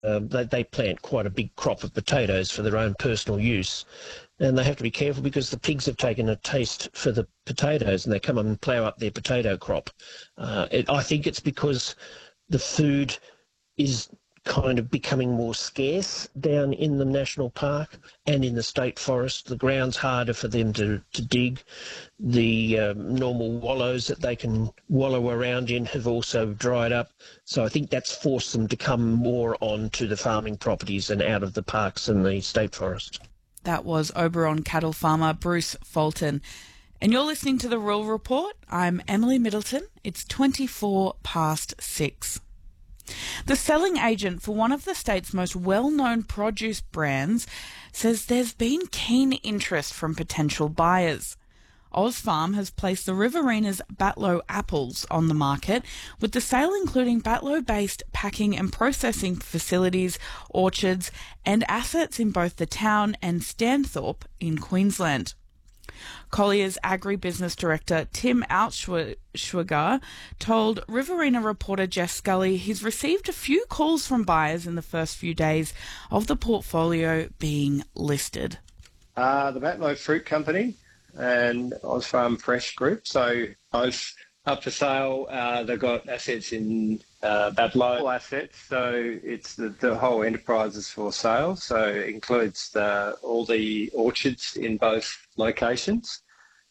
They plant quite a big crop of potatoes for their own personal use, and they have to be careful because the pigs have taken a taste for the potatoes and they come and plough up their potato crop. I think it's because the food is kind of becoming more scarce down in the national park and in the state forest. The ground's harder for them to dig. The normal wallows that they can wallow around in have also dried up. So I think that's forced them to come more onto the farming properties and out of the parks and the state forest. That was Oberon cattle farmer Bruce Fulton. And you're listening to The Rural Report. I'm Emily Middleton. It's 24 past 6. The selling agent for one of the state's most well-known produce brands says there's been keen interest from potential buyers. Ozfarm has placed the Riverina's Batlow apples on the market, with the sale including Batlow-based packing and processing facilities, orchards and assets in both the town and Stanthorpe in Queensland. Collier's Agribusiness Director Tim Altschwager told Riverina reporter Jess Scully he's received a few calls from buyers in the first few days of the portfolio being listed. The Batlow Fruit Company and Ozfarm Fresh Group, so both up for sale. They've got assets in Batlow assets, so it's the whole enterprise is for sale. So it includes all the orchards in both locations,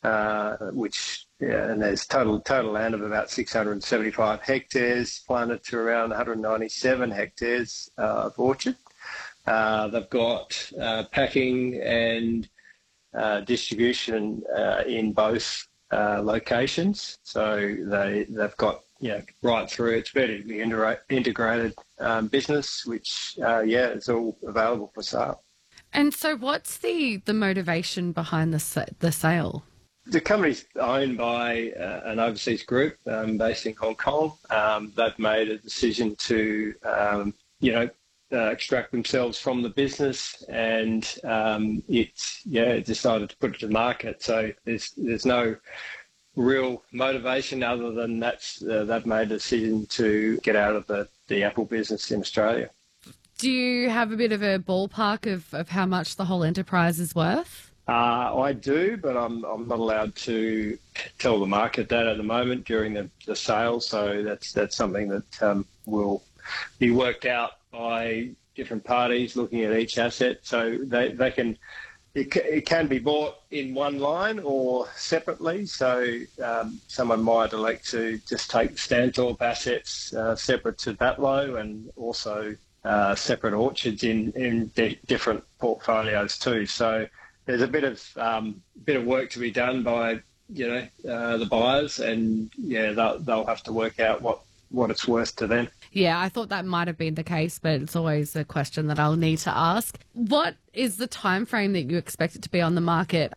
and there's total land of about 675 hectares, planted to around 197 hectares of orchard. They've got packing and distribution in both locations, so they've got right through. It's vertically integrated business, which it's all available for sale. And so, what's the motivation behind the sale? The company's owned by an overseas group based in Hong Kong. They've made a decision to extract themselves from the business, and it decided to put it to market. So there's no real motivation other than they've made a decision to get out of the apple business in Australia. Do you have a bit of a ballpark of how much the whole enterprise is worth? I do, but I'm not allowed to tell the market that at the moment during the sale. So that's something that will be worked out by different parties looking at each asset. So they can. It can be bought in one line or separately. So someone might elect to just take the Stanthorpe assets separate to Batlow, and also separate orchards in different portfolios too. So there's a bit of work to be done by the buyers, and they'll have to work out what it's worth to them. Yeah, I thought that might have been the case, but it's always a question that I'll need to ask. What is the time frame that you expect it to be on the market?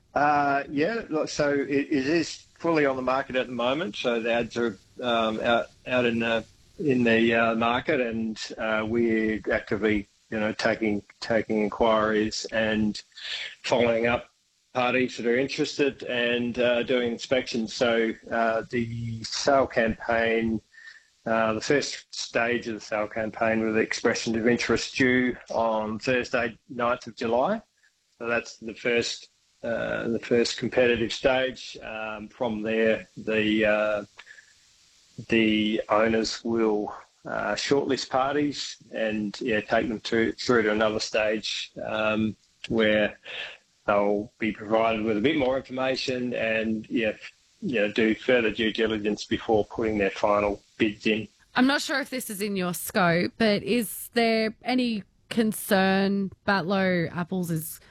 So it is fully on the market at the moment. So the ads are out in the market, and we're actively taking inquiries and following up parties that are interested and doing inspections. So the sale campaign. The first stage of the sale campaign was the expression of interest due on Thursday, 9th of July. So that's the first competitive stage. From there, the owners will shortlist parties and take them through to another stage where they'll be provided with a bit more information and do further due diligence before putting their final bids in. I'm not sure if this is in your scope, but is there any concern Batlow Apples is